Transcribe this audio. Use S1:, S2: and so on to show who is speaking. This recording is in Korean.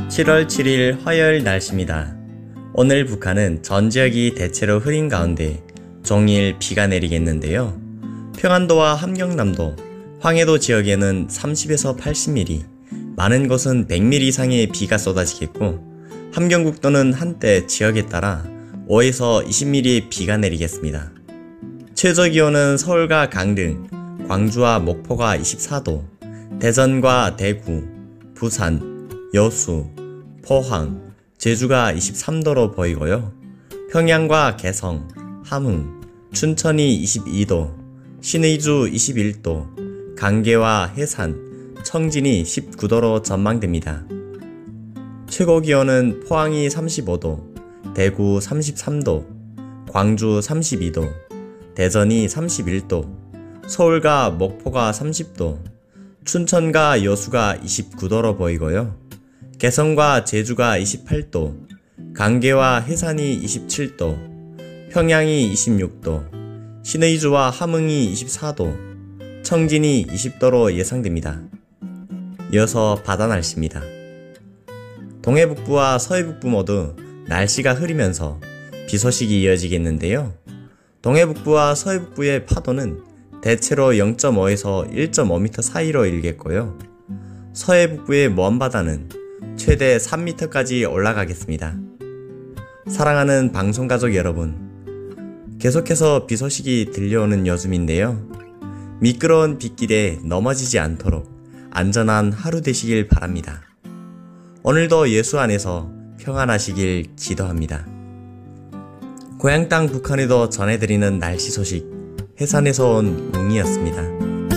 S1: 7월 7일 화요일 날씨입니다. 오늘 북한은 전 지역이 대체로 흐린 가운데 종일 비가 내리겠는데요. 평안도와 함경남도, 황해도 지역에는 30에서 80mm, 많은 곳은 100mm 이상의 비가 쏟아지겠고, 함경북도는 한때 지역에 따라 5에서 20mm의 비가 내리겠습니다. 최저기온은 서울과 강릉, 광주와 목포가 24도, 대전과 대구, 부산, 여수, 포항, 제주가 23도로 보이고요. 평양과 개성, 함흥, 춘천이 22도, 신의주 21도, 강계와 해산, 청진이 19도로 전망됩니다. 최고기온은 포항이 35도, 대구 33도, 광주 32도, 대전이 31도, 서울과 목포가 30도, 춘천과 여수가 29도로 보이고요. 개성과 제주가 28도, 강계와 해산이 27도, 평양이 26도, 신의주와 함흥이 24도, 청진이 20도로 예상됩니다. 이어서 바다 날씨입니다. 동해북부와 서해북부 모두 날씨가 흐리면서 비 소식이 이어지겠는데요. 동해북부와 서해북부의 파도는 대체로 0.5에서 1.5m 사이로 일겠고요. 서해북부의 먼바다는 최대 3m까지 올라가겠습니다. 사랑하는 방송가족 여러분, 계속해서 비 소식이 들려오는 요즘인데요. 미끄러운 빗길에 넘어지지 않도록 안전한 하루 되시길 바랍니다. 오늘도 예수 안에서 평안하시길 기도합니다. 고향 땅 북한에도 전해드리는 날씨 소식, 해산에서 온 웅이었습니다.